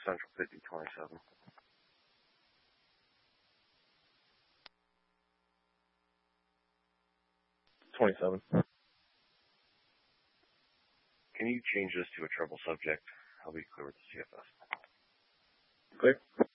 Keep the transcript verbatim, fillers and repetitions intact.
Central fifty twenty-seven. twenty-seven. Can you change this to a trouble subject? I'll be clear with the C F S. Clear.